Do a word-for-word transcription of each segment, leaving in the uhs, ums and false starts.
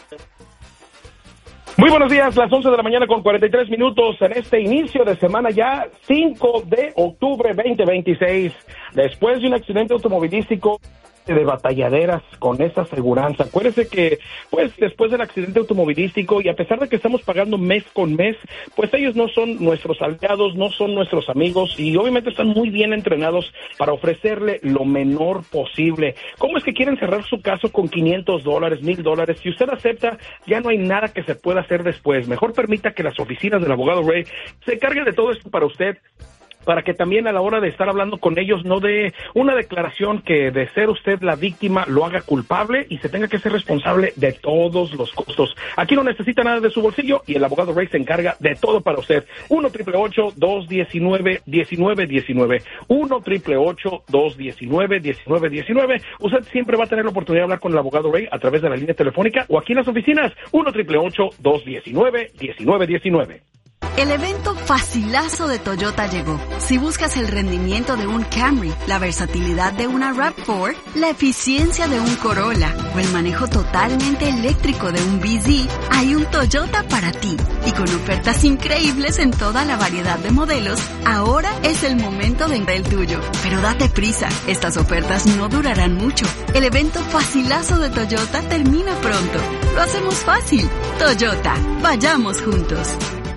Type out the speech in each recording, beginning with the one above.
Muy buenos días, las once de la mañana con cuarenta y tres minutos en este inicio de semana ya, cinco de octubre veinte veintiséis, después de un accidente automovilístico de batalladeras con esa aseguranza. Acuérdese que, pues, después del accidente automovilístico, y a pesar de que estamos pagando mes con mes, pues ellos no son nuestros aliados, no son nuestros amigos, y obviamente están muy bien entrenados para ofrecerle lo menor posible. ¿Cómo es que quieren cerrar su caso con quinientos dólares, mil dólares? Si usted acepta, ya no hay nada que se pueda hacer después. Mejor permita que las oficinas del abogado Ray se encarguen de todo esto para usted, para que también a la hora de estar hablando con ellos no dé una declaración que de ser usted la víctima lo haga culpable y se tenga que ser responsable de todos los costos. Aquí no necesita nada de su bolsillo y el abogado Ray se encarga de todo para usted. uno triple ocho, dos uno nueve, uno nueve uno nueve. uno triple ocho, dos uno nueve, uno nueve uno nueve. Usted siempre va a tener la oportunidad de hablar con el abogado Ray a través de la línea telefónica o aquí en las oficinas. uno triple ocho, dos uno nueve, uno nueve uno nueve. El evento facilazo de Toyota llegó. Si buscas el rendimiento de un Camry, la versatilidad de una RAV cuatro, la eficiencia de un Corolla o el manejo totalmente eléctrico de un B Z, hay un Toyota para ti. Y con ofertas increíbles en toda la variedad de modelos, ahora es el momento de entrar el tuyo. Pero date prisa, estas ofertas no durarán mucho. El evento facilazo de Toyota termina pronto. Lo hacemos fácil. Toyota, vayamos juntos.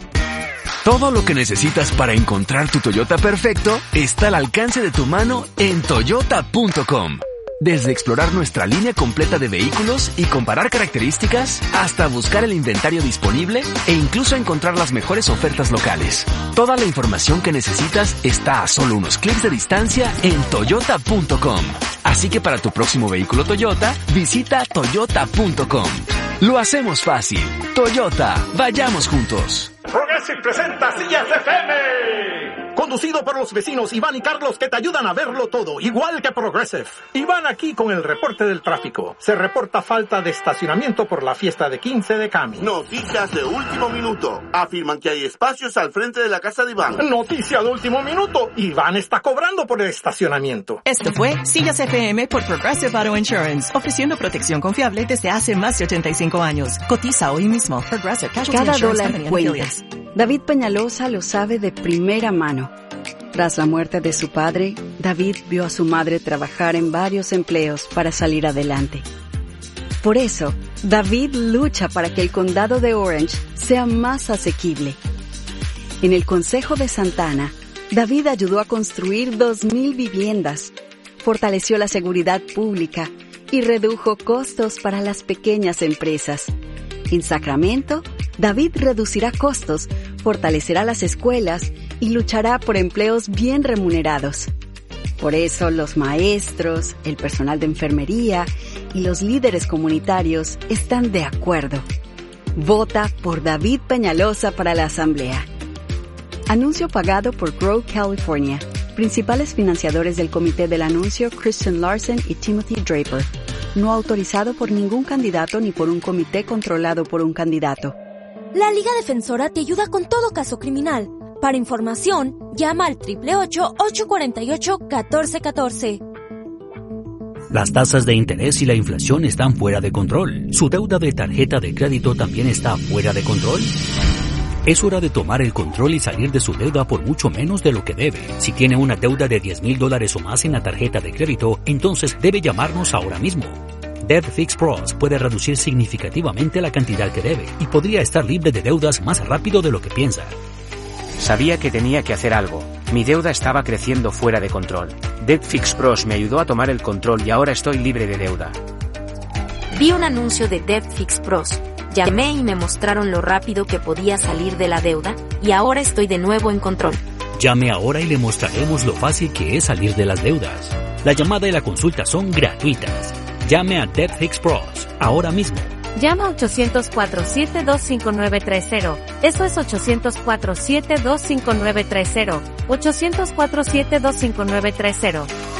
Todo lo que necesitas para encontrar tu Toyota perfecto está al alcance de tu mano en toyota punto com. Desde explorar nuestra línea completa de vehículos y comparar características, hasta buscar el inventario disponible e incluso encontrar las mejores ofertas locales. Toda la información que necesitas está a solo unos clics de distancia en toyota punto com. Así que para tu próximo vehículo Toyota, visita toyota punto com. Lo hacemos fácil. Toyota, vayamos juntos. Progressive presenta Sillas F M. Conducido por los vecinos Iván y Carlos que te ayudan a verlo todo, igual que Progressive. Iván aquí con el reporte del tráfico. Se reporta falta de estacionamiento por la fiesta de quince de Cami. Noticias de último minuto. Afirman que hay espacios al frente de la casa de Iván. Noticia de último minuto. Iván está cobrando por el estacionamiento. Esto fue Sillas F M por Progressive Auto Insurance, ofreciendo protección confiable desde hace más de ochenta y cinco años. Cotiza hoy mismo. Progressive Casualty Cada Insurance dólar Company and cuenta. Affiliates. David Peñalosa lo sabe de primera mano. Tras la muerte de su padre, David vio a su madre trabajar en varios empleos para salir adelante. Por eso, David lucha para que el condado de Orange sea más asequible. En el Consejo de Santana, David ayudó a construir dos mil viviendas, fortaleció la seguridad pública y redujo costos para las pequeñas empresas. En Sacramento, David reducirá costos, fortalecerá las escuelas y luchará por empleos bien remunerados. Por eso los maestros, el personal de enfermería y los líderes comunitarios están de acuerdo. Vota por David Peñalosa para la Asamblea. Anuncio pagado por Grow California. Principales financiadores del comité del anuncio Christian Larson y Timothy Draper. No autorizado por ningún candidato ni por un comité controlado por un candidato. La Liga Defensora te ayuda con todo caso criminal. Para información, llama al triple ocho, ocho cuatro ocho, uno cuatro uno cuatro. Las tasas de interés y la inflación están fuera de control. ¿Su deuda de tarjeta de crédito también está fuera de control? Es hora de tomar el control y salir de su deuda por mucho menos de lo que debe. Si tiene una deuda de diez mil dólares o más en la tarjeta de crédito, entonces debe llamarnos ahora mismo. Debt Fix Pros puede reducir significativamente la cantidad que debe y podría estar libre de deudas más rápido de lo que piensa. Sabía que tenía que hacer algo. Mi deuda estaba creciendo fuera de control. Debt Fix Pros me ayudó a tomar el control y ahora estoy libre de deuda. Vi un anuncio de Debt Fix Pros. Llamé y me mostraron lo rápido que podía salir de la deuda, y ahora estoy de nuevo en control. Llame ahora y le mostraremos lo fácil que es salir de las deudas. La llamada y la consulta son gratuitas. Llame a Debt Fix Pros ahora mismo. Llama a ochocientos cuatro, siete dos cinco nueve tres cero. Eso es ochocientos cuatro, siete dos cinco nueve tres cero. ochocientos cuatro, siete dos cinco nueve tres cero.